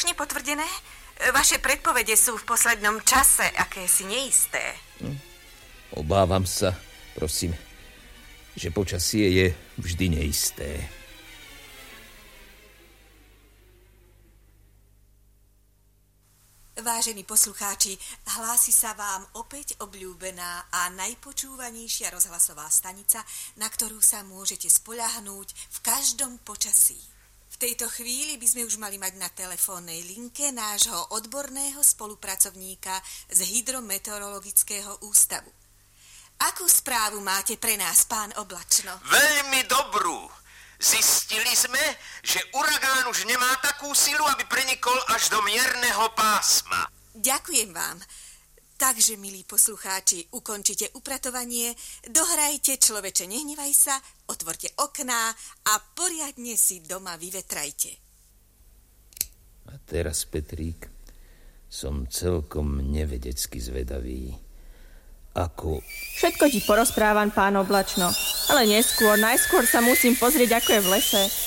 skutočne potvrdené? Vaše predpovede sú v poslednom čase akési neisté. Obávam sa, prosím, že počasie je vždy neisté. Vážení poslucháči, hlási sa vám opäť obľúbená a najpočúvanejšia rozhlasová stanica, na ktorú sa môžete spoľahnúť v každom počasí. V tejto chvíli by sme už mali mať na telefónnej linke nášho odborného spolupracovníka z Hydrometeorologického ústavu. Akú správu máte pre nás, pán Oblačno? Veľmi dobrú. Zistili sme, že uragán už nemá takú silu, aby prenikol až do mierneho pásma. Ďakujem vám. Takže, milí poslucháči, ukončite upratovanie, dohrajte Človeče, nehnevaj sa, otvorte okná a poriadne si doma vyvetrajte. A teraz, Petrík, som celkom nevedecky zvedavý. Ako... Všetko ti porozprávam, pán Oblačno, ale najskôr sa musím pozrieť, ako je v lese.